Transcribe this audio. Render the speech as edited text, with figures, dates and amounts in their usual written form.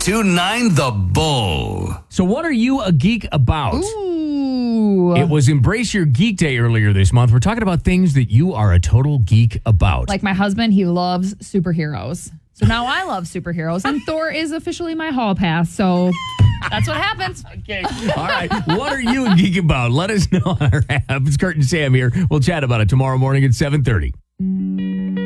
92.9 The Bull. So what are you a geek about? Ooh. It was Embrace Your Geek Day earlier this month. We're talking about things that you are a total geek about. Like my husband, he loves superheroes. So now I love superheroes, and Thor is officially my hall pass. So that's what happens. Okay. All right. What are you a geek about? Let us know on our app. It's Kurt and Sam here. We'll chat about it tomorrow morning at 7:30.